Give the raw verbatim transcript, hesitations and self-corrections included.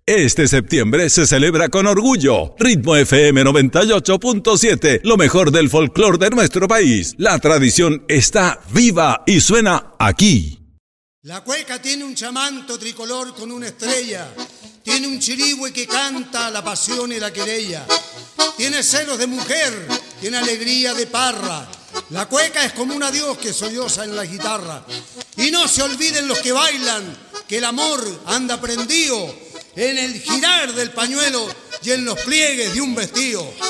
Este septiembre se celebra con orgullo Ritmo F M noventa y ocho punto siete, lo mejor del folclore de nuestro país. La tradición está viva y suena aquí. La cueca tiene un chamanto tricolor con una estrella, tiene un chirigüe que canta la pasión y la querella, tiene celos de mujer, tiene alegría de parra. La cueca es como un adiós que solloza en la guitarra. Y no se olviden los que bailan que el amor anda prendido en el girar del pañuelo y en los pliegues de un vestido.